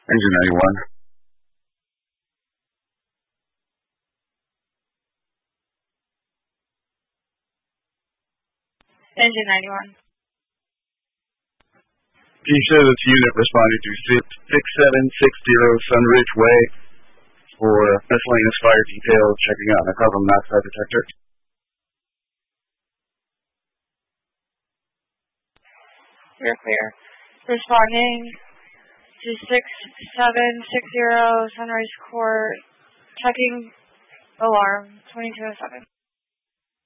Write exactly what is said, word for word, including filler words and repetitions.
Engine ninety-one. Engine ninety-one. Can you show this unit responding to six seven six zero Sunridge Way for miscellaneous fire detail checking out a carbon monoxide detector? We're clear. Responding to six seven six zero Sunrise Court, checking alarm twenty-two oh seven.